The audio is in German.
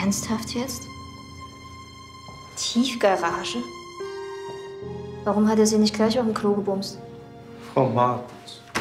Ernsthaft jetzt? Tiefgarage? Warum hat er sie nicht gleich auf dem Klo gebumst? Frau Martens,